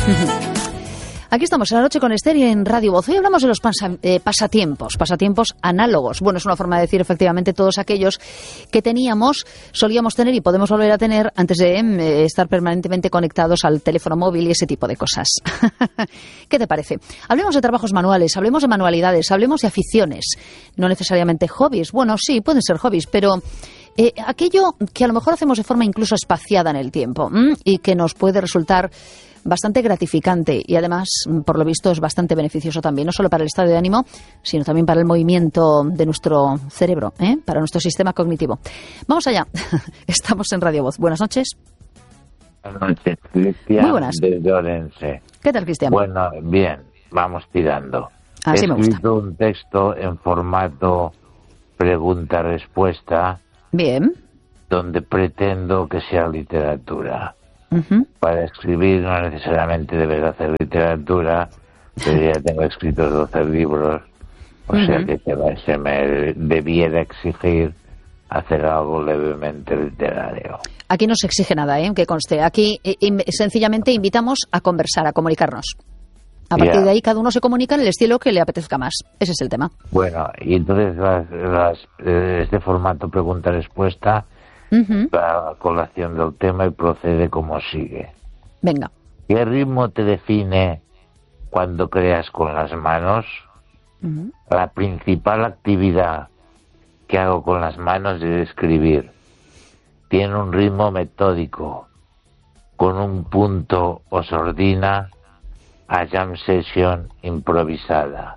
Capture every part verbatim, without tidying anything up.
Aquí estamos en La Noche con Esther y en Radio Voz. Hoy hablamos de los pasa, eh, pasatiempos, pasatiempos análogos. Bueno, es una forma de decir efectivamente todos aquellos que teníamos, solíamos tener y podemos volver a tener antes de eh, estar permanentemente conectados al teléfono móvil y ese tipo de cosas. ¿Qué te parece? Hablemos de trabajos manuales, hablemos de manualidades, hablemos de aficiones, no necesariamente hobbies. Bueno, sí, pueden ser hobbies, pero... Eh, aquello que a lo mejor hacemos de forma incluso espaciada en el tiempo ¿m? y que nos puede resultar bastante gratificante y además, por lo visto, es bastante beneficioso también, no solo para el estado de ánimo, sino también para el movimiento de nuestro cerebro, ¿eh? para nuestro sistema cognitivo. Vamos allá. Estamos en Radio Voz. Buenas noches. Buenas noches, Cristian. Muy buenas. Desde Orense. ¿Qué tal, Cristian? Bueno, bien, vamos tirando. Así He me gusta. escrito un texto en formato pregunta-respuesta. Bien. Donde pretendo que sea literatura. Uh-huh. Para escribir no necesariamente debes hacer literatura, pero ya tengo escritos doce libros, o uh-huh. sea que se, va, se me debiera exigir hacer algo levemente literario. Aquí no se exige nada, ¿eh? Que conste. Aquí eh, in- sencillamente invitamos a conversar, a comunicarnos. A partir yeah. de ahí cada uno se comunica en el estilo que le apetezca más. Ese es el tema. Bueno, y entonces las, las, eh, este formato pregunta-respuesta uh-huh. va a colación del tema y procede como sigue. Venga. ¿Qué ritmo te define cuando creas con las manos? Uh-huh. La principal actividad que hago con las manos es escribir. Tiene un ritmo metódico, con un punto o sordina a jam session improvisada.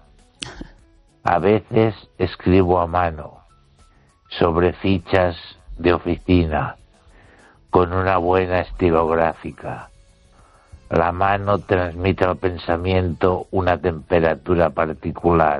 A veces escribo a mano, sobre fichas de oficina, con una buena estilográfica. La mano transmite al pensamiento una temperatura particular.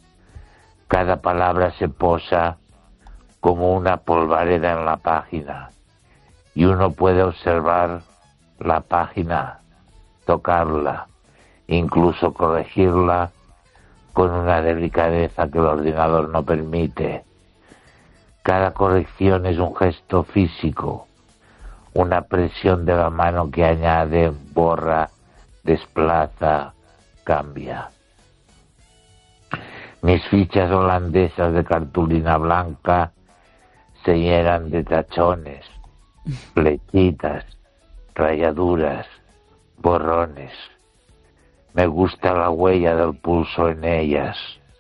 Cada palabra se posa como una polvareda en la página, y uno puede observar la página, tocarla, incluso corregirla con una delicadeza que el ordenador no permite. Cada corrección es un gesto físico, una presión de la mano que añade, borra, desplaza, cambia. Mis fichas holandesas de cartulina blanca se llenan de tachones, flechitas, rayaduras, borrones. Me gusta la huella del pulso en ellas.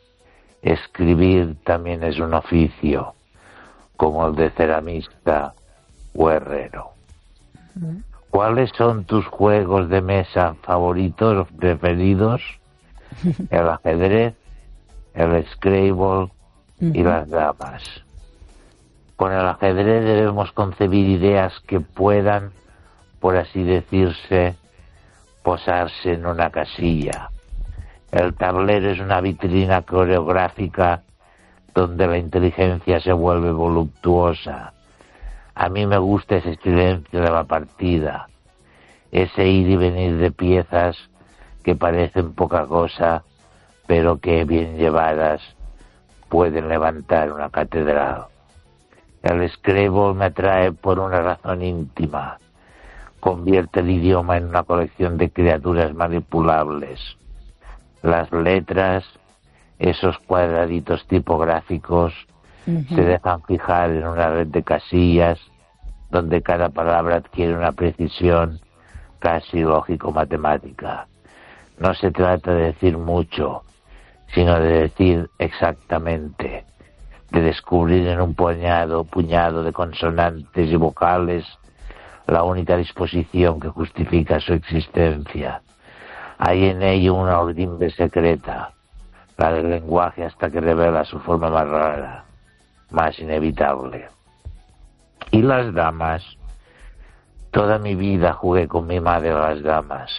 Escribir también es un oficio, como el de ceramista o herrero. Uh-huh. ¿Cuáles son tus juegos de mesa favoritos, preferidos? El ajedrez, el Scrabble uh-huh. y las damas. Con el ajedrez debemos concebir ideas que puedan, por así decirse, posarse en una casilla. El tablero es una vitrina coreográfica donde la inteligencia se vuelve voluptuosa. A mí me gusta ese silencio de la partida, ese ir y venir de piezas que parecen poca cosa, pero que bien llevadas pueden levantar una catedral. El Scrabble me atrae por una razón íntima. Convierte el idioma en una colección de criaturas manipulables. Las letras, esos cuadraditos tipográficos, uh-huh. se dejan fijar en una red de casillas donde cada palabra adquiere una precisión casi lógico-matemática. No se trata de decir mucho, sino de decir exactamente, de descubrir en un puñado, puñado de consonantes y vocales la única disposición que justifica su existencia. Hay en ello una urdimbre secreta, la del lenguaje hasta que revela su forma más rara, más inevitable. Y las damas, toda mi vida jugué con mi madre a las damas.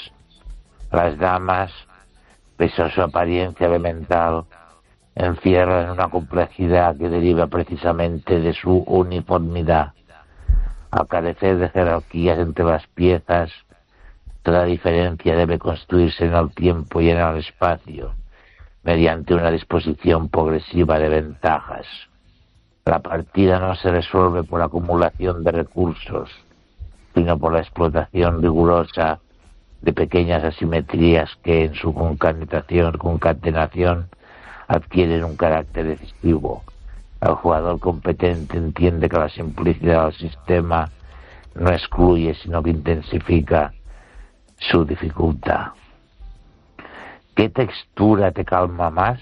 Las damas, pese a su apariencia elemental, encierran una complejidad que deriva precisamente de su uniformidad. Al carecer de jerarquías entre las piezas, toda diferencia debe construirse en el tiempo y en el espacio, mediante una disposición progresiva de ventajas. La partida no se resuelve por acumulación de recursos, sino por la explotación rigurosa de pequeñas asimetrías que en su concatenación, concatenación adquieren un carácter decisivo. El jugador competente entiende que la simplicidad del sistema no excluye, sino que intensifica su dificultad. ¿Qué textura te calma más?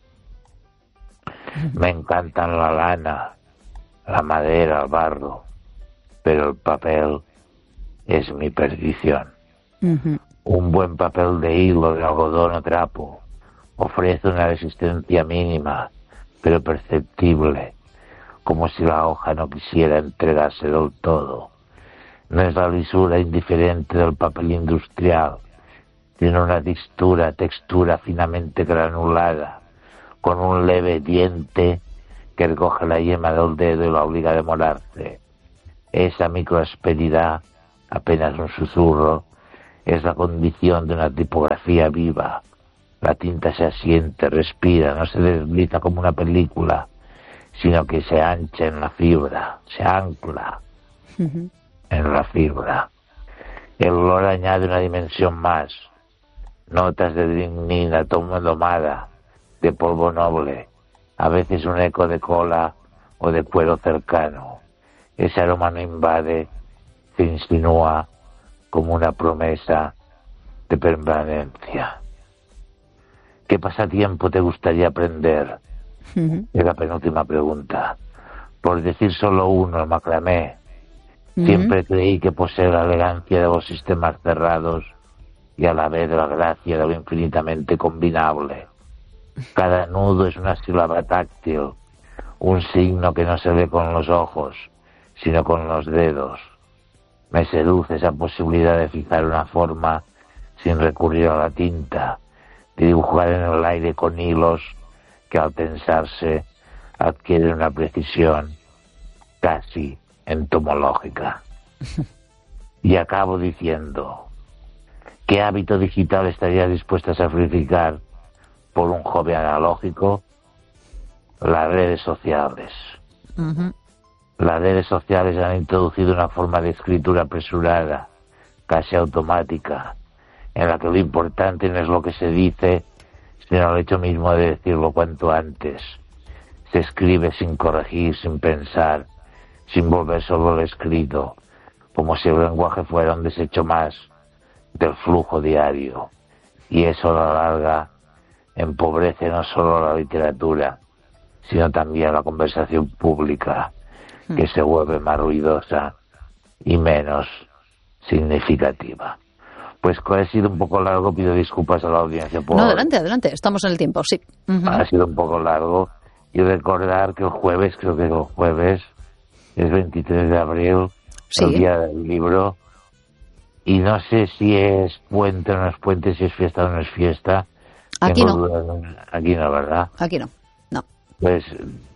Me encantan la lana, la madera, el barro, pero el papel es mi perdición. Uh-huh. Un buen papel de hilo, de algodón o trapo ofrece una resistencia mínima, pero perceptible, como si la hoja no quisiera entregarse del todo. No es la lisura indiferente del papel industrial, tiene una textura, textura finamente granulada, con un leve diente que recoge la yema del dedo y la obliga a demorarse. Esa microasperidad, apenas un susurro, es la condición de una tipografía viva. La tinta se asiente, respira, no se desliza como una película, sino que se ancha en la fibra, se ancla uh-huh. en la fibra. El olor añade una dimensión más. Notas de lignina domada, de polvo noble, a veces un eco de cola o de cuero cercano. Ese aroma no invade, se insinúa como una promesa de permanencia. ¿Qué pasatiempo te gustaría aprender? Uh-huh. Es la penúltima pregunta. Por decir solo uno, el macramé. Uh-huh. Siempre creí que posee la elegancia de los sistemas cerrados y a la vez la gracia de lo infinitamente combinable. Cada nudo es una sílaba táctil, un signo que no se ve con los ojos, sino con los dedos. Me seduce esa posibilidad de fijar una forma sin recurrir a la tinta, de dibujar en el aire con hilos que al tensarse adquieren una precisión casi entomológica. Y acabo diciendo, ¿qué hábito digital estaría dispuesto a sacrificar por un hobby analógico? Las redes sociales. Uh-huh. Las redes sociales han introducido una forma de escritura apresurada, casi automática, en la que lo importante no es lo que se dice, sino el hecho mismo de decirlo cuanto antes. Se escribe sin corregir, sin pensar, sin volver solo lo escrito, como si el lenguaje fuera un desecho más del flujo diario. Y eso a la larga empobrece no solo la literatura, sino también la conversación pública, que se vuelve más ruidosa y menos significativa. Pues que ha sido un poco largo, pido disculpas a la audiencia. Por... No, adelante, adelante, estamos en el tiempo, sí. Uh-huh. Ha sido un poco largo. Y recordar que el jueves, creo que el jueves, es veintitrés de abril, sí. El día del libro. Y no sé si es puente o no es puente, si es fiesta o no es fiesta. Aquí Tengo no. Dudas. Aquí no, ¿verdad? Aquí no, no. Pues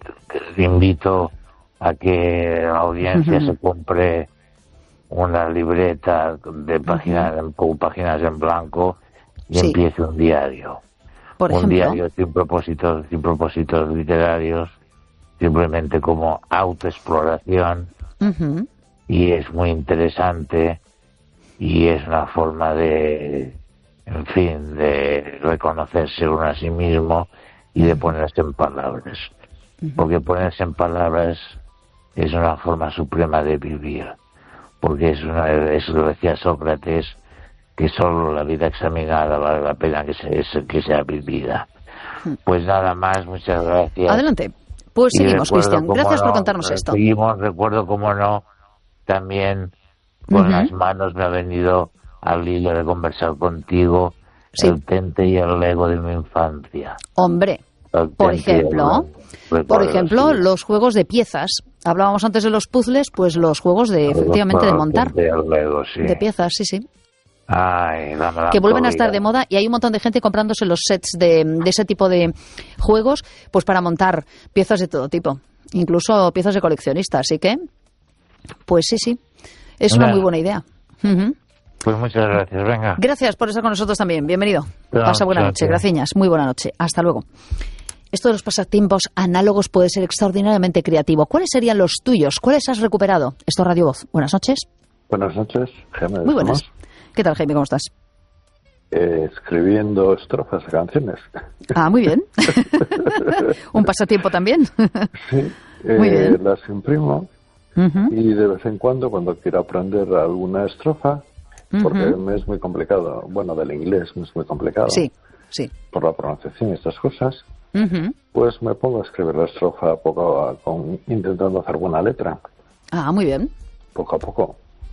invito a que la audiencia uh-huh. se compre una libreta de páginas, uh-huh. con páginas en blanco y sí. empiece un diario. Por un ejemplo, diario sin propósitos, sin propósitos literarios, simplemente como autoexploración. Uh-huh. Y es muy interesante y es una forma de, en fin, de reconocerse uno a sí mismo y de ponerse en palabras. Uh-huh. Porque ponerse en palabras es una forma suprema de vivir, porque es una, eso lo decía Sócrates, que solo la vida examinada vale la pena que, se, que sea vivida. Pues nada más, muchas gracias. Adelante, pues y seguimos, Cristian, gracias no, por contarnos esto. Seguimos, recuerdo como no, también con uh-huh. las manos me ha venido al hilo de conversar contigo, sí. el Tente y el Lego de mi infancia. Hombre, por ejemplo, por ejemplo, sí. los juegos de piezas. Hablábamos antes de los puzzles, pues los juegos de, efectivamente, de montar. De, Lego, sí. de piezas, sí, sí. Ay, la que vuelven a estar de moda y hay un montón de gente comprándose los sets de, de ese tipo de juegos, pues para montar piezas de todo tipo, incluso piezas de coleccionista. Así que, pues sí, sí, es una, una muy buena idea. Uh-huh. Pues muchas gracias, venga. Gracias por estar con nosotros también, bienvenido. No, Pasa buena noche, gracias, muy buena noche, hasta luego. Esto de los pasatiempos análogos puede ser extraordinariamente creativo. ¿Cuáles serían los tuyos? ¿Cuáles has recuperado? Esto es Radio Voz. Buenas noches. Buenas noches, Jaime. Muy buenas. ¿Qué tal, Jaime? ¿Cómo estás? Eh, escribiendo estrofas de canciones. Ah, muy bien. Un pasatiempo también. Sí, muy eh, bien. las imprimo uh-huh. y de vez en cuando, cuando quiero aprender alguna estrofa, porque uh-huh. me es muy complicado, bueno, del inglés me es muy complicado, sí, sí. por la pronunciación y estas cosas, uh-huh. pues me pongo a escribir la estrofa poco a, con, intentando hacer buena letra. Ah, muy bien. Poco a poco.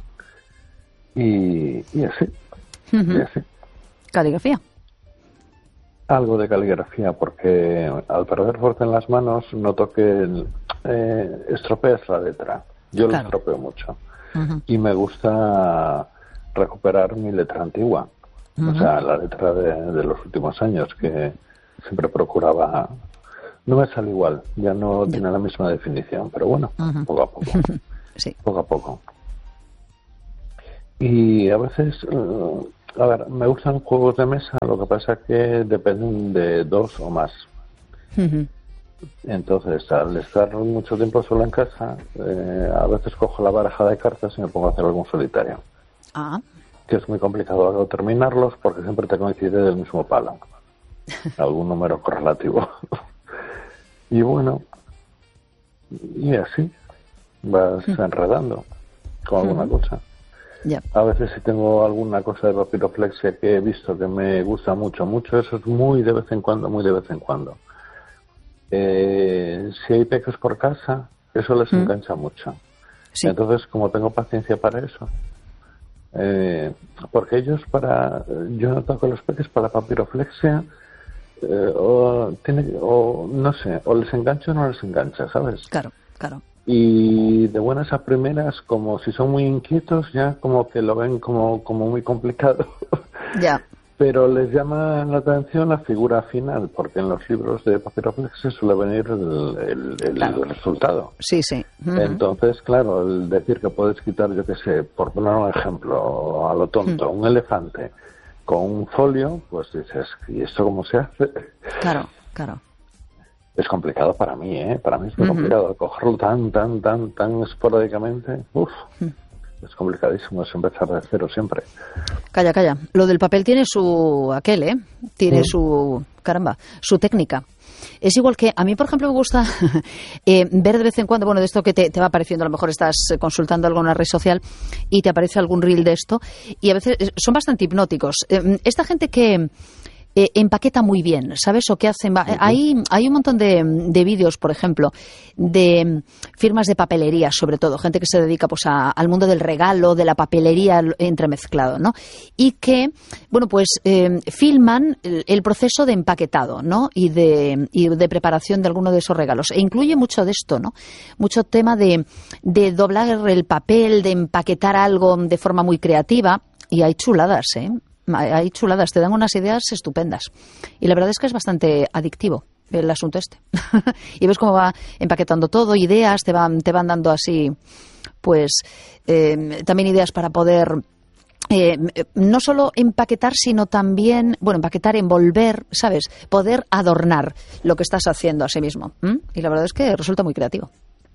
Y, y así. Uh-huh. Y así. ¿Caligrafía? Algo de caligrafía, porque al perder fuerza en las manos noto que eh, estropeas la letra. Yo claro. lo estropeo mucho. Uh-huh. Y me gusta recuperar mi letra antigua. Uh-huh. O sea, la letra de, de los últimos años, que siempre procuraba... No me sale igual, ya no yeah. tiene la misma definición, pero bueno, uh-huh. poco a poco. sí. Poco a poco. Y a veces... Uh, A ver, me gustan juegos de mesa, lo que pasa es que dependen de dos o más. Uh-huh. Entonces, al estar mucho tiempo solo en casa, eh, a veces cojo la baraja de cartas y me pongo a hacer algún solitario. Ah. Que es muy complicado terminarlos porque siempre te coincide del mismo palo. Algún número correlativo. Y bueno, y así vas uh-huh. enredando con alguna uh-huh. cosa. Yeah. A veces si tengo alguna cosa de papiroflexia que he visto que me gusta mucho, mucho, eso es muy de vez en cuando, muy de vez en cuando. Eh, si hay peques por casa, eso les mm. engancha mucho. Sí. Entonces, como tengo paciencia para eso, eh, porque ellos para, yo noto que los peques para la papiroflexia, eh, o, tiene, o no sé, o les engancha o no les engancha, ¿sabes? Claro, claro. Y de buenas a primeras, como si son muy inquietos, ya como que lo ven como, como muy complicado. Ya. Pero les llama la atención la figura final, porque en los libros de papiroflexia suele venir el, el, el, claro. el resultado. Sí, sí. Uh-huh. Entonces, claro, el decir que puedes quitar, yo qué sé, por poner un ejemplo a lo tonto, uh-huh. un elefante con un folio, pues dices, ¿y esto cómo se hace? Claro, claro. Es complicado para mí, ¿eh? Para mí es muy uh-huh. complicado. Cogerlo tan, tan, tan, tan esporádicamente. Uf, uh-huh. es complicadísimo. Es empezar de cero siempre. Calla, calla. Lo del papel tiene su aquel, ¿eh? Tiene uh-huh. su, caramba, su técnica. Es igual que a mí, por ejemplo, me gusta eh, ver de vez en cuando, bueno, de esto que te, te va apareciendo, a lo mejor estás consultando algo en una red social y te aparece algún reel de esto y a veces son bastante hipnóticos. Eh, esta gente que... Eh, empaqueta muy bien, ¿sabes? O que hacen... Uh-huh. Hay, hay un montón de, de vídeos, por ejemplo, de firmas de papelería, sobre todo, gente que se dedica pues a, al mundo del regalo, de la papelería entremezclado, ¿no? Y que, bueno, pues eh, filman el, el proceso de empaquetado, ¿no? Y de, y de preparación de alguno de esos regalos. E incluye mucho de esto, ¿no? Mucho tema de, de doblar el papel, de empaquetar algo de forma muy creativa. Y hay chuladas, ¿eh? Hay chuladas, te dan unas ideas estupendas. Y la verdad es que es bastante adictivo el asunto este. Y ves cómo va empaquetando todo, ideas, te van, te van dando así, pues, eh, también ideas para poder eh, no solo empaquetar, sino también, bueno, empaquetar, envolver, ¿sabes? Poder adornar lo que estás haciendo a sí mismo. ¿Mm? Y la verdad es que resulta muy creativo.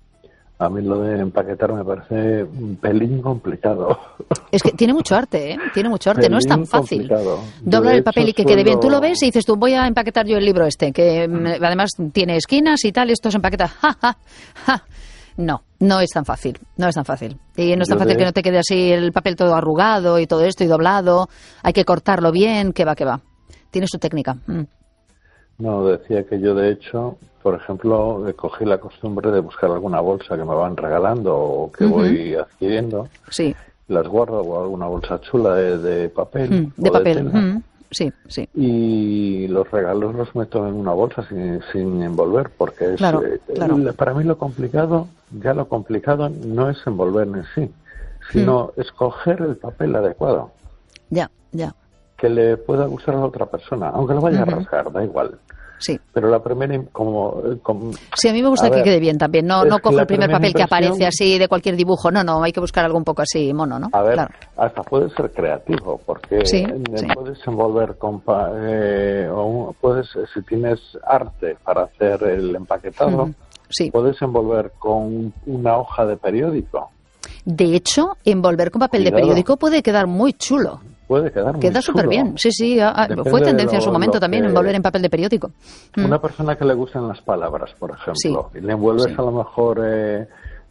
A mí lo de empaquetar me parece un pelín complicado. Es que tiene mucho arte, ¿eh? Tiene mucho arte, pelín no es tan fácil. Doblar el papel y que suelo... quede bien. Tú lo ves y dices tú, voy a empaquetar yo el libro este, que mm. además tiene esquinas y tal, y esto se empaqueta. Ja, ja, ja. No, no es tan fácil, no es tan fácil. Y no es tan yo fácil de... que no te quede así el papel todo arrugado y todo esto y doblado. Hay que cortarlo bien, que va, que va. Tiene su técnica. Mm. No, decía que yo de hecho, por ejemplo, cogí la costumbre de buscar alguna bolsa que me van regalando o que uh-huh. voy adquiriendo. Sí. Las guardo o alguna bolsa chula de, de papel. Mm, de papel, de mm, sí, sí. Y los regalos los meto en una bolsa sin, sin envolver, porque es, claro, eh, claro. para mí lo complicado, ya lo complicado no es envolver en sí, sino mm. escoger el papel adecuado. Ya, ya. Que le pueda gustar a la otra persona, aunque lo vaya uh-huh. a rasgar, da igual. Sí. Pero la primera, como, como... Sí, a mí me gusta a que ver, quede bien también. No, no cojo el primer papel que aparece así de cualquier dibujo. No, no, hay que buscar algo un poco así mono, ¿no? A ver, claro. hasta puede ser creativo, porque sí, sí. puedes envolver con... Eh, o puedes, si tienes arte para hacer el empaquetado, uh-huh. sí. puedes envolver con una hoja de periódico. De hecho, envolver con papel Cuidado. de periódico puede quedar muy chulo. puede quedar muy Queda súper bien, sí, sí. A, fue tendencia lo, en su momento también, envolver en papel de periódico. Una mm. persona que le gustan las palabras, por ejemplo, sí. y le envuelves sí. a lo mejor... Eh,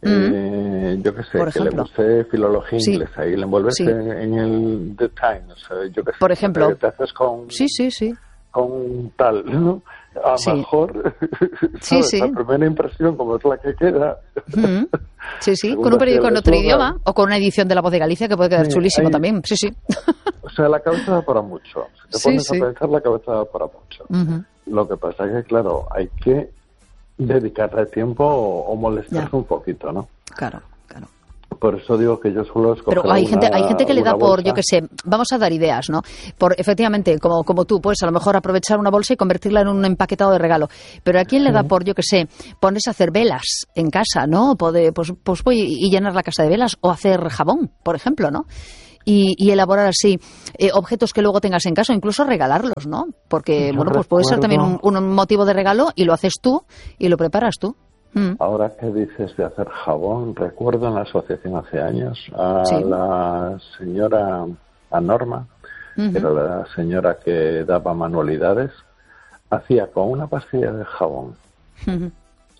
Eh, yo qué sé, por que le guste filología sí. inglesa y le envuelves sí. en el The Times, yo qué sé, por ejemplo, que te haces con, sí, sí, sí. con tal, ¿no? A lo sí. mejor, sí, sí. la primera impresión, como es la que queda. Mm. Sí, sí, con un periódico en otro idioma o con una edición de La Voz de Galicia que puede quedar sí, chulísimo hay, también, sí, sí. O sea, la cabeza da para mucho. Si te sí, pones sí. a pensar, la cabeza da para mucho. Uh-huh. Lo que pasa es que, claro, hay que dedicarle tiempo o, o molestarse ya. un poquito, ¿no? Claro, claro. Por eso digo que yo suelo escoger Pero hay una, gente, hay gente que le da por, bolsa. yo qué sé, vamos a dar ideas, ¿no? Por efectivamente, como como tú, pues a lo mejor aprovechar una bolsa y convertirla en un empaquetado de regalo. Pero a quién le da por, yo qué sé, ponerse a hacer velas en casa, ¿no? Poder, pues, pues voy y llenar la casa de velas o hacer jabón, por ejemplo, ¿no? Y, y elaborar así eh, objetos que luego tengas en casa, o incluso regalarlos, ¿no? Porque, yo bueno, pues puede ser también un, un motivo de regalo y lo haces tú y lo preparas tú. Mm. Ahora que dices de hacer jabón, recuerdo en la asociación hace años a sí. la señora, a Norma, uh-huh. que era la señora que daba manualidades, hacía con una pastilla de jabón, uh-huh.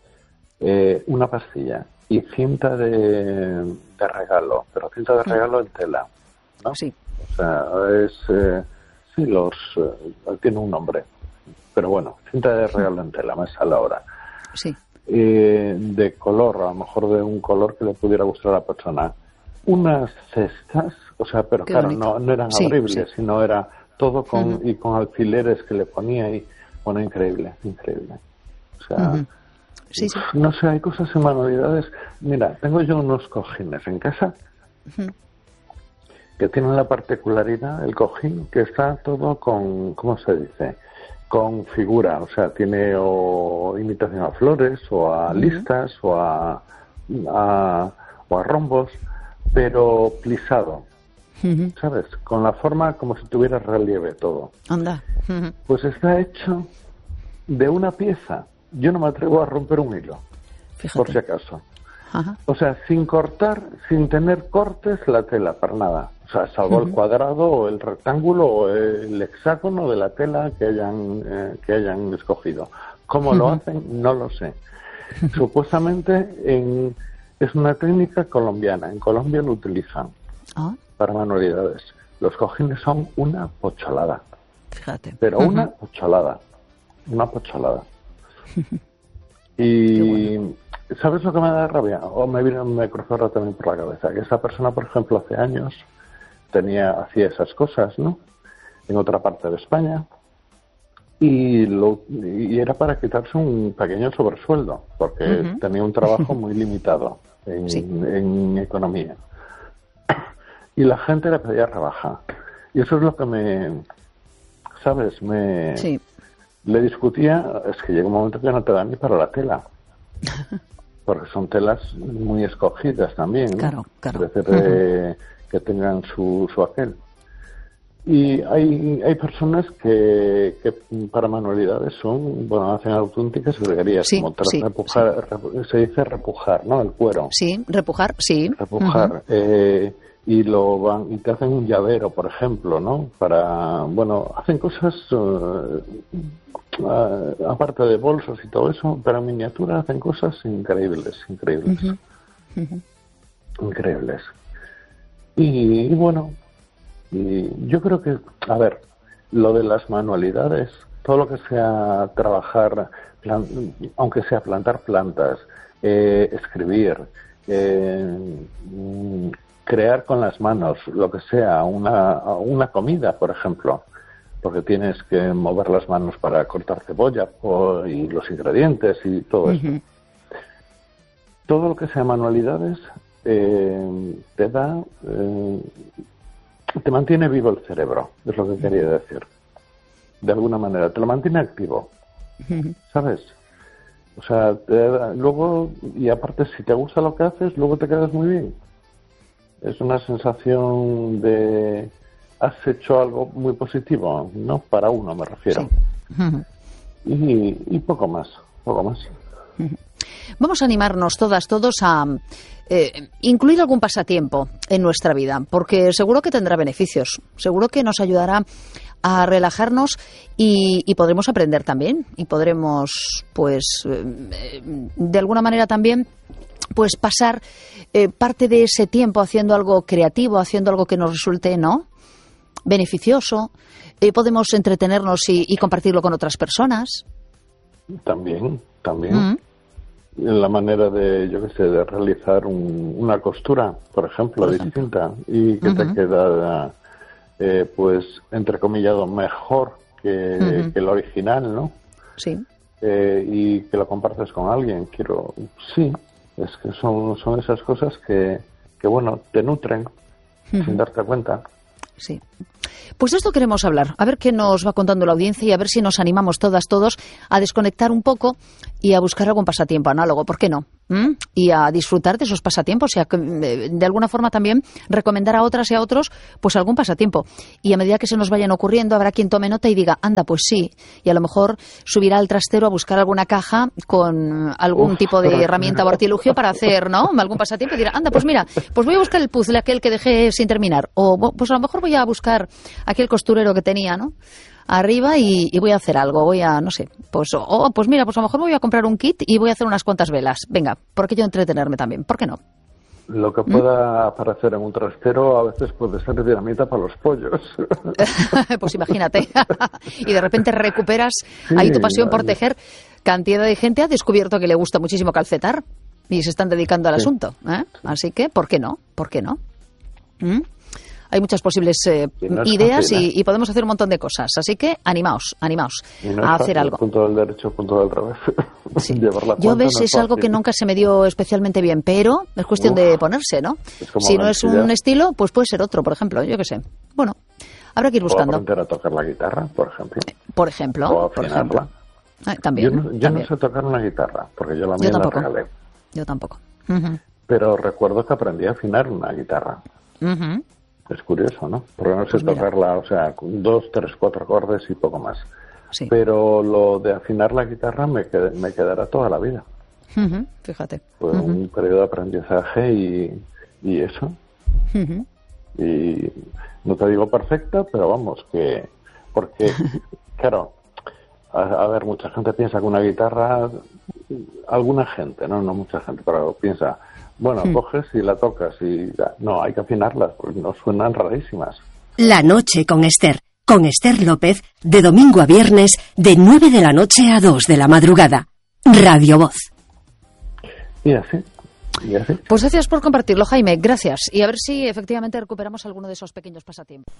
eh, una pastilla y cinta de, de regalo, pero cinta de regalo uh-huh. en tela, ¿no? Sí. O sea, es, eh, sí, los, eh, tiene un nombre, pero bueno, cinta de regalo en tela, me sale ahora. Sí. Eh, de color, a lo mejor de un color que le pudiera gustar a la persona. Unas cestas, o sea, pero Qué claro, no, no eran sí, abribles, sí. sino era todo con uh-huh. y con alfileres que le ponía y bueno, increíble, increíble. O sea, uh-huh. sí, sí. no sé, hay cosas en manualidades. Mira, tengo yo unos cojines en casa uh-huh. que tienen la particularidad, el cojín, que está todo con, ¿cómo se dice?, con figura, o sea, tiene o imitación a flores, o a uh-huh. listas, o a, a, o a rombos, pero plisado, uh-huh. ¿sabes? Con la forma como si tuviera relieve todo. Anda. Uh-huh. Pues está hecho de una pieza. Yo no me atrevo a romper un hilo, Fíjate. por si acaso. Uh-huh. O sea, sin cortar, sin tener cortes la tela, para nada. O sea, salvo uh-huh. el cuadrado o el rectángulo o el hexágono de la tela que hayan eh, que hayan escogido. ¿Cómo uh-huh. lo hacen? No lo sé. Uh-huh. Supuestamente en, es una técnica colombiana. En Colombia lo utilizan uh-huh. para manualidades. Los cojines son una pocholada. Fíjate. Pero uh-huh. una pocholada. Una pocholada. Uh-huh. Y... Bueno. ¿Sabes lo que me da rabia? O me vino, me cruzó ahora también por la cabeza. Que esa persona, por ejemplo, hace años tenía, hacía esas cosas, ¿no? En otra parte de España. Y, lo, y era para quitarse un pequeño sobresueldo, porque uh-huh. tenía un trabajo muy limitado en, sí. en economía. Y la gente le pedía rebaja. Y eso es lo que me, ¿sabes? Me sí. le discutía. Es que llega un momento que no te da ni para la tela. Porque son telas muy escogidas también, ¿no? Claro, claro. Es decir, eh, uh-huh. que tengan su, su aquel. Y hay hay personas que, que para manualidades son, bueno, hacen auténticas virguerías, sí, como sí, repujar, sí. Repu, se dice repujar, ¿no? El cuero. Sí, repujar, sí. Repujar. Uh-huh. Eh, y lo van y te hacen un llavero, por ejemplo, ¿no? Para, bueno, hacen cosas... Uh, Uh, aparte de bolsos y todo eso, pero en miniatura hacen cosas increíbles, increíbles, uh-huh. Uh-huh. increíbles. Y, y bueno, y yo creo que, a ver, lo de las manualidades, todo lo que sea trabajar, plan, aunque sea plantar plantas, eh, escribir, eh, crear con las manos, lo que sea, una, una comida, por ejemplo. Porque tienes que mover las manos para cortar cebolla o, y los ingredientes y todo eso. Uh-huh. Todo lo que sea manualidades eh, te da, eh, te mantiene vivo el cerebro, es lo que quería decir. De alguna manera, te lo mantiene activo, uh-huh. ¿sabes? O sea, te da, luego, y aparte si te gusta lo que haces, luego te quedas muy bien. Es una sensación de... has hecho algo muy positivo, ¿no? Para uno, me refiero. Sí. Uh-huh. y, y poco más, poco más. Uh-huh. Vamos a animarnos todas, todos a eh, incluir algún pasatiempo en nuestra vida, porque seguro que tendrá beneficios, seguro que nos ayudará a relajarnos y, y podremos aprender también y podremos, pues, eh, de alguna manera también, pues pasar eh, parte de ese tiempo haciendo algo creativo, haciendo algo que nos resulte, ¿no?, beneficioso. Eh, podemos entretenernos y, y compartirlo con otras personas. También, también. Mm. La manera de, yo qué sé, de realizar un, una costura, por ejemplo, por ejemplo. distinta, y que uh-huh. te queda, eh, pues, entrecomillado, mejor que, uh-huh. que el original, ¿no? Sí. Eh, y que lo compartes con alguien. Quiero, sí, es que son, son esas cosas que, que, bueno, te nutren uh-huh. sin darte cuenta. Sí. Pues de esto queremos hablar, a ver qué nos va contando la audiencia y a ver si nos animamos todas, todos a desconectar un poco y a buscar algún pasatiempo análogo, ¿por qué no? ¿Mm? Y a disfrutar de esos pasatiempos y a, de alguna forma también recomendar a otras y a otros pues algún pasatiempo. Y a medida que se nos vayan ocurriendo habrá quien tome nota y diga, anda, pues sí, y a lo mejor subirá al trastero a buscar alguna caja con algún Uf, tipo de herramienta o artilugio para hacer, ¿no?, algún pasatiempo y dirá, anda, pues mira, pues voy a buscar el puzzle aquel que dejé sin terminar, o pues a lo mejor voy a buscar aquel costurero que tenía, ¿no?, arriba y, y voy a hacer algo, voy a, no sé, pues o oh, pues mira, pues a lo mejor voy a comprar un kit y voy a hacer unas cuantas velas. Venga, por aquello entretenerme también, ¿por qué no? Lo que pueda ¿Mm? aparecer en un trastero a veces puede ser dinamita para los pollos. Pues imagínate. Y de repente recuperas sí, ahí tu pasión por tejer. Cantidad de gente ha descubierto que le gusta muchísimo calcetar y se están dedicando al sí. asunto, ¿eh? Así que, ¿por qué no? ¿Por qué no? ¿Mm? Hay muchas posibles eh, no ideas fácil, ¿eh? y, y podemos hacer un montón de cosas. Así que animaos, animaos no a hacer algo. Punto del derecho, punto del revés. Sí. Yo ves, no es, es algo que nunca se me dio especialmente bien, pero es cuestión Uf, de ponerse, ¿no? Si no es un estilo, pues puede ser otro, por ejemplo, yo qué sé. Bueno, habrá que ir buscando. O aprender a tocar la guitarra, por ejemplo. Por ejemplo. O por ejemplo. Ah, también. Yo, no, yo también. no sé tocar una guitarra, porque yo la mía yo tampoco. la regalé. Yo tampoco. Uh-huh. Pero recuerdo que aprendí a afinar una guitarra. Uh-huh. Es curioso, ¿no? Porque no sé pues tocarla, o sea, con dos, tres, cuatro acordes y poco más. Sí. Pero lo de afinar la guitarra me, qued- me quedará toda la vida. Uh-huh. Fíjate. Fue uh-huh. un periodo de aprendizaje y, y eso. Uh-huh. Y no te digo perfecta, pero vamos, que... Porque, claro, a, a ver, mucha gente piensa que una guitarra... Alguna gente, no, no mucha gente, pero piensa... Bueno, hmm. coges y la tocas y... No, hay que afinarlas porque no suenan rarísimas. La noche con Esther. Con Esther López, de domingo a viernes, de nueve de la noche a dos de la madrugada. Radio Voz. Y así, y así. Pues gracias por compartirlo, Jaime, gracias. Y a ver si efectivamente recuperamos alguno de esos pequeños pasatiempos.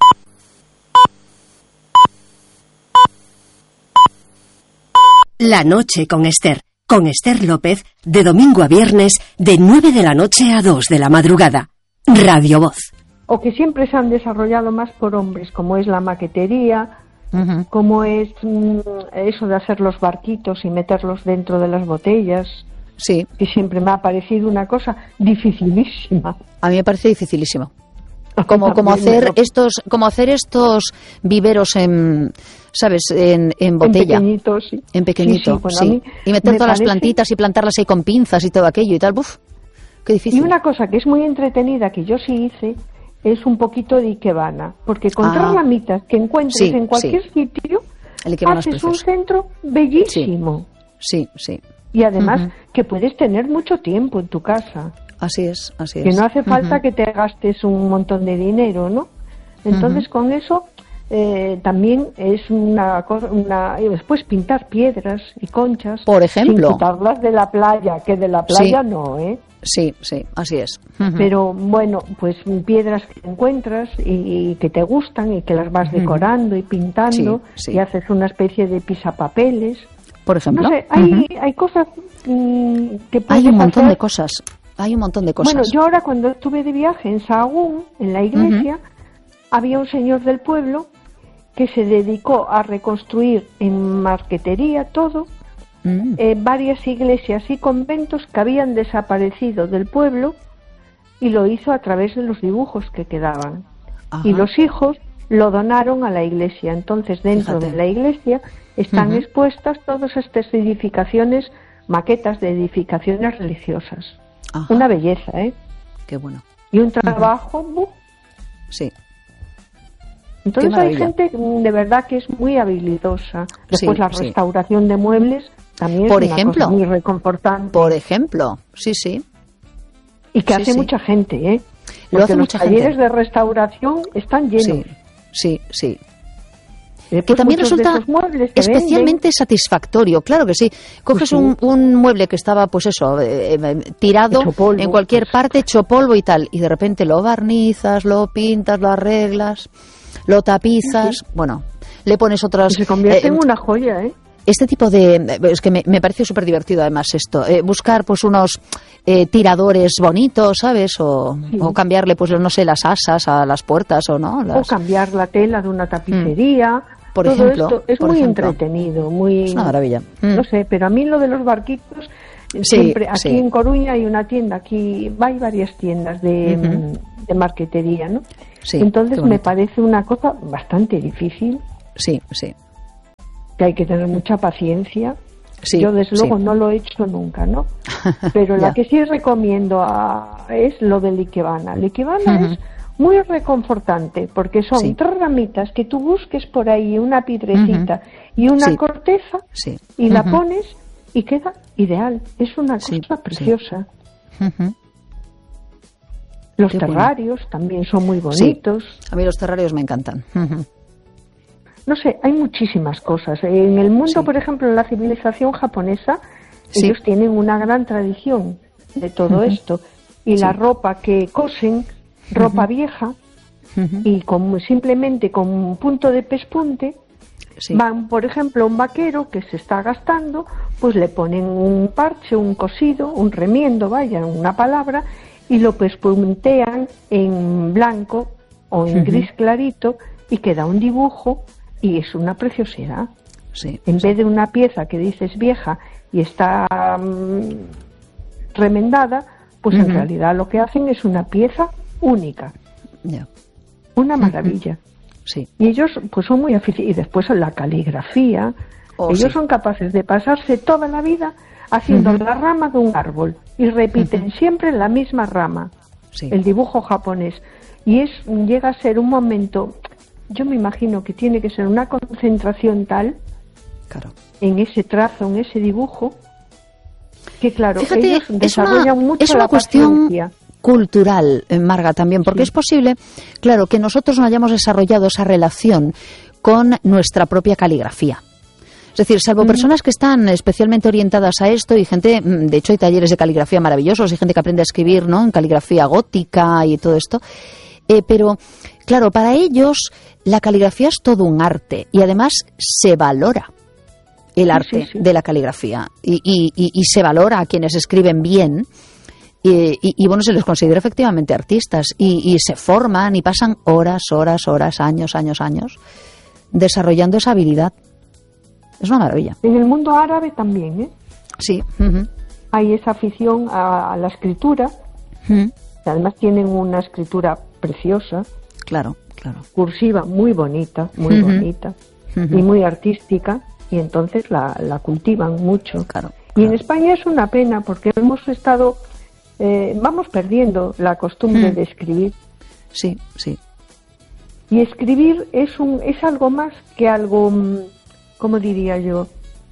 La noche con Esther. Con Esther López, de domingo a viernes, de nueve de la noche a dos de la madrugada. Radio Voz. O que siempre se han desarrollado más por hombres, como es la maquetería, uh-huh. como es mm, eso de hacer los barquitos y meterlos dentro de las botellas. Sí. Que siempre me ha parecido una cosa dificilísima. A mí me parece dificilísimo. Como, como hacer estos, como hacer estos viveros en, ¿sabes? En, en botella. En pequeñito, sí. En pequeñito, sí. sí. Bueno, sí. Y meter todas parece... las plantitas y plantarlas ahí con pinzas y todo aquello y tal. Uf, qué difícil. Y una cosa que es muy entretenida que yo sí hice es un poquito de ikebana, porque encontrar ah. ramitas que encuentres sí, en cualquier sí. sitio, haces un centro bellísimo. Sí, sí. sí. Y además uh-huh. que puedes tener mucho tiempo en tu casa. Así es, así es. Que no hace falta uh-huh. que te gastes un montón de dinero, ¿no? Entonces uh-huh. con eso eh, también es una cosa, una, después pintar piedras y conchas. Por ejemplo. Sin quitarlas de la playa, que de la playa sí. no, ¿eh? Sí, sí, así es. Uh-huh. Pero bueno, pues piedras que encuentras y, y que te gustan y que las vas decorando uh-huh. y pintando sí, sí. y haces una especie de pisapapeles. Por ejemplo. No sé, hay, uh-huh. hay cosas mmm, que puedes Hay un montón hacer. de cosas. Hay un montón de cosas. Bueno, yo ahora cuando estuve de viaje en Sahagún, en la iglesia, uh-huh. había un señor del pueblo que se dedicó a reconstruir en marquetería todo, uh-huh. eh, varias iglesias y conventos que habían desaparecido del pueblo y lo hizo a través de los dibujos que quedaban. Uh-huh. Y los hijos lo donaron a la iglesia. Entonces, dentro Fíjate. de la iglesia están uh-huh. expuestas todas estas edificaciones, maquetas de edificaciones religiosas. Ajá. Una belleza, ¿eh? Qué bueno. Y un trabajo... Uh-huh. Sí. Entonces hay gente de verdad que es muy habilidosa. Después sí, la restauración sí. de muebles también por es una ejemplo, cosa muy reconfortante. Por ejemplo, sí, sí. Y que sí, hace sí. mucha gente, ¿eh? Porque Lo hace los mucha talleres gente. de restauración están llenos. Sí, sí, sí. Después que también resulta especialmente venden. satisfactorio, claro que sí. Coges sí, sí. Un, un mueble que estaba, pues eso, eh, eh, tirado polvo, en cualquier pues. parte, hecho polvo y tal, y de repente lo barnizas, lo pintas, lo arreglas, lo tapizas, sí. bueno, le pones otras... Y se convierte eh, en una joya, ¿eh? Este tipo de... Es que me, me parece súper divertido además esto. Eh, buscar pues unos eh, tiradores bonitos, ¿sabes? O, sí. o cambiarle, pues no sé, las asas a las puertas o no. Las... O cambiar la tela de una tapicería... Mm. Por Todo ejemplo, esto es por muy ejemplo. entretenido, muy... Es una maravilla. Mm. No sé, pero a mí lo de los barquitos, sí, siempre aquí sí. en Coruña hay una tienda, aquí hay varias tiendas de, uh-huh. de marquetería, ¿no? Sí, entonces me parece una cosa bastante difícil. Sí, sí. Que hay que tener mucha paciencia. Sí, Yo desde luego sí. no lo he hecho nunca, ¿no? Pero la que sí recomiendo a, es lo del ikebana. El ikebana uh-huh. es muy reconfortante porque son sí. tres ramitas que tú busques por ahí, una piedrecita uh-huh. y una sí. corteza sí. y uh-huh. la pones y queda ideal. Es una cosa sí. preciosa. Sí. Uh-huh. Los Qué terrarios bueno. también son muy bonitos. Sí. A mí los terrarios me encantan. Uh-huh. No sé, hay muchísimas cosas. En el mundo, sí. por ejemplo, en la civilización japonesa, sí. ellos tienen una gran tradición de todo uh-huh. esto. Y sí. la ropa que cosen, ropa uh-huh. vieja, uh-huh. y con, simplemente con un punto de pespunte, sí. van, por ejemplo, un vaquero que se está gastando, pues le ponen un parche, un cosido, un remiendo, vaya, una palabra, y lo pespuntean en blanco o en uh-huh. gris clarito, y queda un dibujo, y es una preciosidad. Sí, en sí. vez de una pieza que dices vieja y está um, remendada, pues uh-huh. en realidad lo que hacen es una pieza única. Yeah. Una maravilla. Uh-huh. Sí. Y ellos pues son muy aficionados. Y después la caligrafía. Oh, ellos sí. son capaces de pasarse toda la vida haciendo uh-huh. la rama de un árbol. Y repiten uh-huh. siempre la misma rama. Sí. El dibujo japonés. Y es llega a ser un momento... Yo me imagino que tiene que ser una concentración tal claro. en ese trazo, en ese dibujo, que claro, Fíjate, ellos desarrollan una, mucho es una la cuestión paciencia. Cultural, Marga, también, porque sí. es posible, claro, que nosotros no hayamos desarrollado esa relación con nuestra propia caligrafía. Es decir, salvo mm. personas que están especialmente orientadas a esto y gente, de hecho hay talleres de caligrafía maravillosos, hay gente que aprende a escribir, ¿no?, en caligrafía gótica y todo esto, eh, pero claro, para ellos la caligrafía es todo un arte y además se valora el arte sí, sí, sí. de la caligrafía y, y, y, y se valora a quienes escriben bien y, y, y bueno, se les considera efectivamente artistas y, y se forman y pasan horas, horas, horas, años, años, años desarrollando esa habilidad. Es una maravilla. En el mundo árabe también, ¿eh? Sí. Uh-huh. Hay esa afición a, a la escritura. Uh-huh. Además tienen una escritura preciosa. Claro, claro. Cursiva, muy bonita, muy uh-huh. bonita. Uh-huh. Y muy artística. Y entonces la, la cultivan mucho. Claro, claro. Y en España es una pena porque hemos estado... Eh, vamos perdiendo la costumbre uh-huh. de escribir. Sí, sí. Y escribir es, un, es algo más que algo... ¿Cómo diría yo?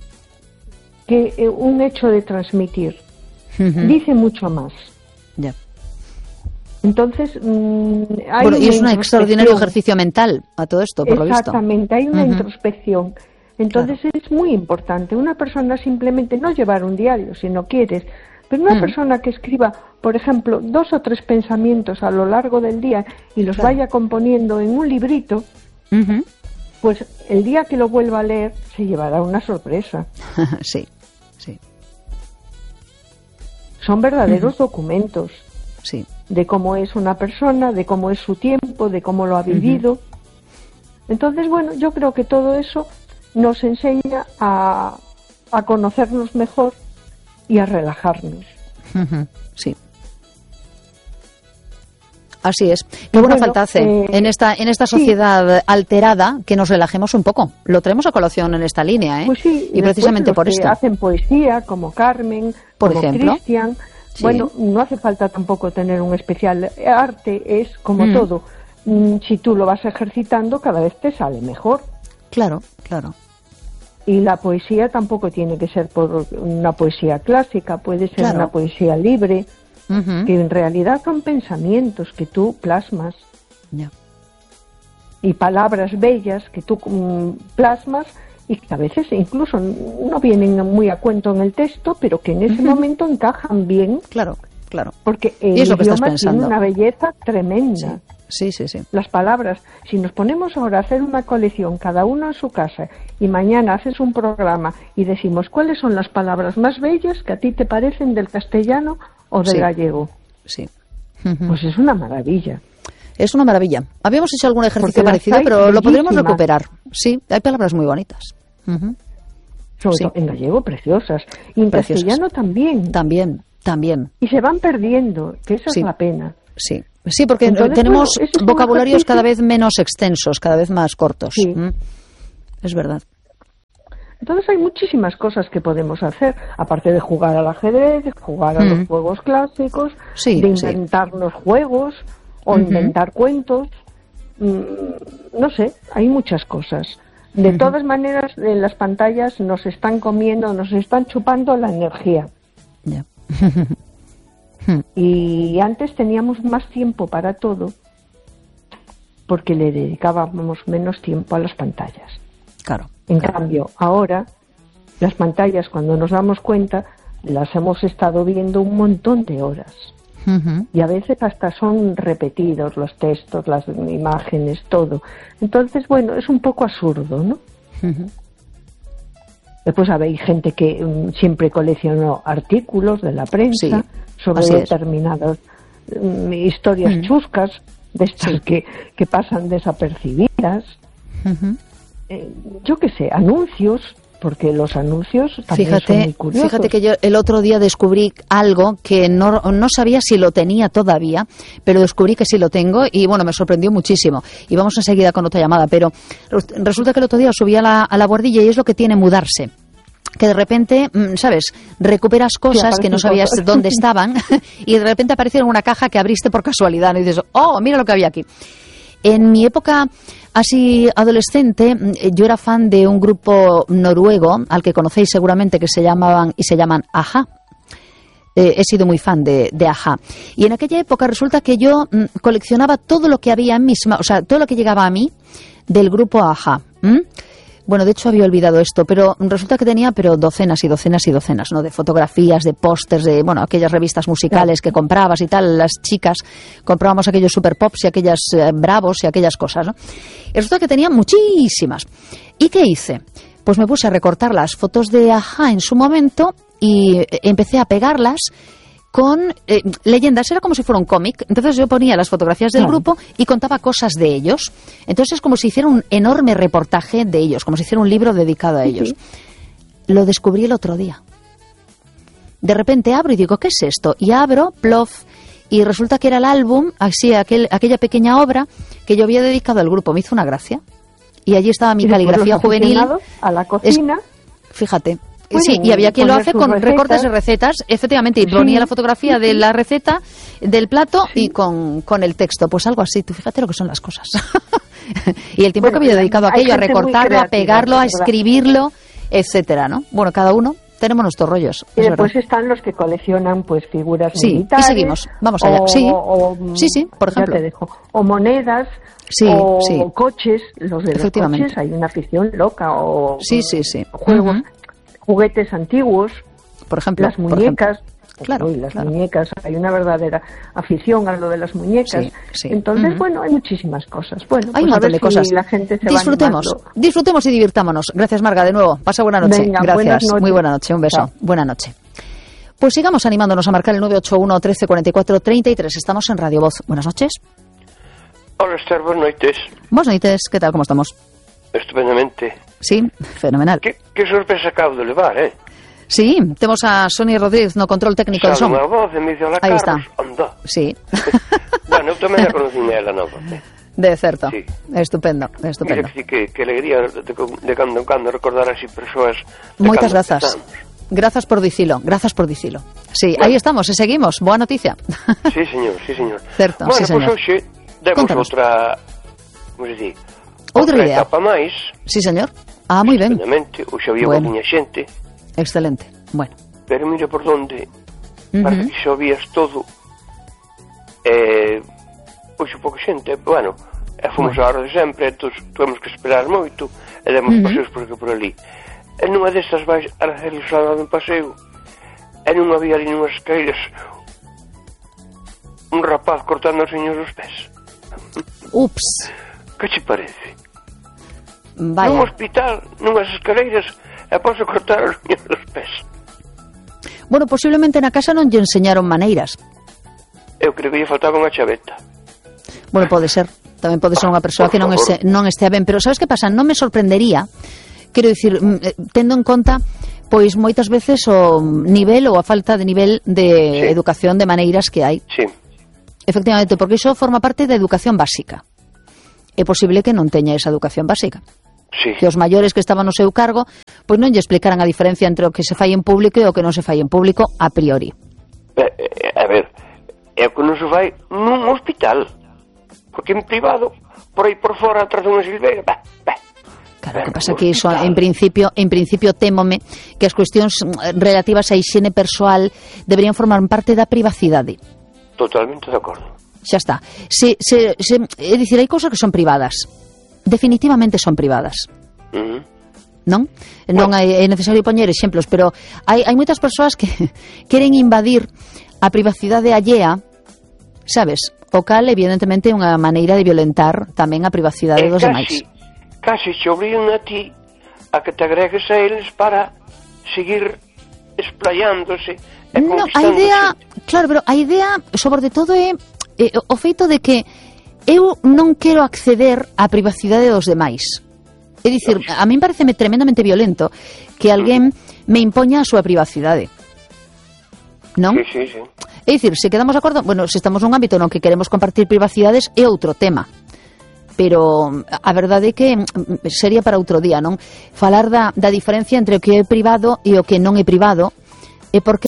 Que eh, un hecho de transmitir. Uh-huh. Dice mucho más. Ya. Yeah. Entonces, mmm, hay bueno, y es un extraordinario ejercicio mental a todo esto, por lo visto. Exactamente, hay una uh-huh. introspección. Entonces claro. es muy importante. Una persona simplemente no llevar un diario si no quieres, pero una uh-huh. persona que escriba, por ejemplo, dos o tres pensamientos a lo largo del día y los claro. vaya componiendo en un librito, uh-huh. pues el día que lo vuelva a leer se llevará una sorpresa. Sí, sí. Son verdaderos uh-huh. documentos. Sí. De cómo es una persona, de cómo es su tiempo, de cómo lo ha vivido. Uh-huh. Entonces, bueno, yo creo que todo eso nos enseña a, a conocernos mejor y a relajarnos. Uh-huh. Sí. Así es. Qué buena bueno, falta hace eh, en esta en esta sociedad sí. alterada que nos relajemos un poco. Lo traemos a colación en esta línea, ¿eh? Pues sí, y precisamente por los esto. Que hacen poesía, como Carmen, por como ejemplo. Cristian, Sí. Bueno, no hace falta tampoco tener un especial arte, es como mm. todo. Si tú lo vas ejercitando, cada vez te sale mejor. Claro, claro. Y la poesía tampoco tiene que ser por una poesía clásica, puede ser claro. una poesía libre, uh-huh. que en realidad son pensamientos que tú plasmas. Yeah. Y palabras bellas que tú um, plasmas y que a veces incluso no vienen muy a cuento en el texto, pero que en ese uh-huh. momento encajan bien. Claro, claro. Porque el ¿Y es lo que idioma estás pensando? Tiene una belleza tremenda. Sí, sí, sí. Las palabras, si nos ponemos ahora a hacer una colección, cada uno en su casa, y mañana haces un programa y decimos cuáles son las palabras más bellas que a ti te parecen del castellano o del sí. gallego. Sí. Pues es una maravilla. Es una maravilla. Habíamos hecho algún ejercicio parecido, pero bellísimas. Lo podremos recuperar. Sí, hay palabras muy bonitas. Uh-huh. Sobre sí. todo en gallego, preciosas. Y en preciosas. Castellano también. También, también. Y se van perdiendo, que esa sí. es la pena. Sí, sí, porque Entonces, tenemos bueno, es vocabularios cada vez menos extensos, cada vez más cortos. Sí. ¿Mm? Es verdad. Entonces hay muchísimas cosas que podemos hacer, aparte de jugar al ajedrez, de jugar a mm. los juegos clásicos, sí, de inventarnos sí. juegos o uh-huh. inventar cuentos. Mm, no sé, hay muchas cosas. De uh-huh. todas maneras, en las pantallas nos están comiendo, nos están chupando la energía. Yeah. Y antes teníamos más tiempo para todo porque le dedicábamos menos tiempo a las pantallas. Claro. En claro. cambio, ahora las pantallas, cuando nos damos cuenta, las hemos estado viendo un montón de horas. Uh-huh. Y a veces hasta son repetidos los textos, las imágenes, todo. Entonces, bueno, es un poco absurdo, ¿no? Uh-huh. Después habéis gente que um, siempre coleccionó artículos de la prensa sí, sobre determinadas um, historias mm. chuscas, de estas sí. que, que pasan desapercibidas. Uh-huh. Eh, yo qué sé, anuncios, porque los anuncios también fíjate, son muy curiosos. Fíjate que yo el otro día descubrí algo que no, no sabía si lo tenía todavía, pero descubrí que sí lo tengo y bueno, me sorprendió muchísimo. Y vamos enseguida con otra llamada, pero resulta que el otro día subí a la, a la guardilla y es lo que tiene mudarse. Que de repente, ¿sabes? Recuperas cosas sí, que no sabías cosas. dónde estaban y de repente aparecen en una caja que abriste por casualidad, ¿no? Y dices, oh, mira lo que había aquí. En mi época así adolescente, yo era fan de un grupo noruego, al que conocéis seguramente, que se llamaban y se llaman a-ha. Eh, he sido muy fan de, de a-ha. Y en aquella época resulta que yo mm, coleccionaba todo lo que había en mis manos, o sea, todo lo que llegaba a mí del grupo a-ha. ¿Mm? Bueno, de hecho había olvidado esto, pero resulta que tenía pero docenas y docenas y docenas, ¿no? De fotografías, de pósters, de, bueno, aquellas revistas musicales que comprabas y tal, las chicas comprábamos aquellos super pops y aquellas eh, bravos y aquellas cosas, ¿no? Y resulta que tenía muchísimas. ¿Y qué hice? Pues me puse a recortar las fotos de a-ha en su momento y empecé a pegarlas con eh, leyendas, era como si fuera un cómic. Entonces yo ponía las fotografías del claro. grupo y contaba cosas de ellos. Entonces es como si hiciera un enorme reportaje de ellos, como si hiciera un libro dedicado a ellos. Sí. Lo descubrí el otro día. De repente abro y digo, ¿qué es esto? Y abro, plof, y resulta que era el álbum, así, aquel, aquella pequeña obra que yo había dedicado al grupo. Me hizo una gracia. Y allí estaba mi caligrafía juvenil. A la cocina. Es, fíjate. Bueno, sí, y había quien lo hace con recetas. Recortes de recetas, efectivamente, y ponía sí, la fotografía sí, de la receta, del plato sí. y con, con el texto. Pues algo así, tú fíjate lo que son las cosas. Y el tiempo bueno, que había dedicado a aquello, a recortarlo, creativa, a pegarlo, a escribirlo, etcétera, ¿no? Bueno, cada uno tenemos nuestros rollos. Y después verdad. Están los que coleccionan pues figuras sí, militares. Sí, y seguimos, vamos allá. O, sí. O, sí, sí, por ejemplo. Ya te dejo. O monedas. Sí, o sí. coches, los de los coches, hay una afición loca. O sí, sí, sí. Juegos. Uh-huh. Juguetes antiguos, por ejemplo, las muñecas, claro, uy, las claro. muñecas, hay una verdadera afición a lo de las muñecas. Sí, sí. Entonces, uh-huh. bueno, hay muchísimas cosas. Bueno, hay pues un montón a ver de si cosas. La gente se disfrutemos, va disfrutemos y divirtámonos. Gracias, Marga, de nuevo. Pasa buena noche. Venga, gracias. Muy buena noche. Un beso. Chao. Buena noche. Pues sigamos animándonos a marcar el nueve ocho uno, trece, cuarenta y cuatro, treinta y tres. Estamos en Radio Voz. Buenas noches. Hola, Esther, buenas noches. Buenas noches. ¿Qué tal? ¿Cómo estamos? Estupendamente. Sí, fenomenal. Que, que sorpresa acabo de levar, eh? Sí, temos a Sonia Rodríguez no control técnico de son. Sabe unha voz e me dice, hola, Aí Carlos, está. anda. Sí. Bueno, eu tamén a conocín ela na voz, eh? De certo. Sí. Estupendo, estupendo. Mira que, que, que alegría de, de, de cando en cando recordar así persoas de Moitas grazas. Grazas por dicilo, grazas por dicilo. Sí, bueno. Aí estamos, e seguimos. Boa noticia. Sí, señor, sí, señor. Certo, bueno, sí, señor. Bueno, pois hoxe demos outra, como se di, outra, outra idea. etapa máis. Sí, señor. Ah, moi ben. Hoxe había bueno. Unha xente. Excelente, bueno. Pero mira por donde, uh-huh. Para que xo vías todo, eh, hoxe pouca xente, bueno, e fomos bueno. A hora de sempre, entón tuvemos que esperar moito, e demos uh-huh. paseos por, por ali. E nunha destas vais a realizar un paseo, e non había ali nunhas escairas un rapaz cortando aos niños os pés. Ups. Que che parece? Vaya. Nun hospital, nunhas escaleiras, e posso cortar aos niños os pés. Bueno, posiblemente na casa non lle enseñaron maneiras. Eu creo que lle faltaba unha chaveta. Bueno, pode ser. Tamén pode ser unha persoa que non, este, non estea ben. Pero sabes que pasa? Non me sorprendería, quero dicir, tendo en conta pois moitas veces o nivel ou a falta de nivel de sí. Educación de maneiras que hai. Sí. Efectivamente, porque iso forma parte da educación básica. É posible que non teña esa educación básica. Sí. Que os maiores que estaban no seu cargo pois non lle explicaran a diferencia entre o que se fai en público e o que non se fai en público a priori. Eh, eh, a ver, é o que non se fai nun hospital, porque en privado, por aí por fora atrás dunha silveira, bah, bah. Claro, que pasa que iso en principio, en principio témome que as cuestións relativas á hixiene persoal deberían formar parte da privacidade. Totalmente de acordo. Xa está. Se, se, se, é dicir, hai cousas que son privadas. Definitivamente son privadas. Uh-huh. Non? Non é, é necesario poñer exemplos, pero hai, hai moitas persoas que queren invadir a privacidade allea, sabes? O cal, evidentemente, é unha maneira de violentar tamén a privacidade e dos casi, demais. Casi te obrigan a ti a que te agregues a eles para seguir explayándose e no, a idea, claro, pero a idea, sobre todo, é, é o feito de que eu non quero acceder á privacidade dos demais. É dicir, a mí pareceme tremendamente violento que alguén me impoña a súa privacidade. Non? Sí, sí, sí. É dicir, se quedamos de acordo, bueno, se estamos nun ámbito no que queremos compartir privacidades é outro tema. Pero a verdade é que sería para outro día, non? Falar da, da diferencia entre o que é privado e o que non é privado é porque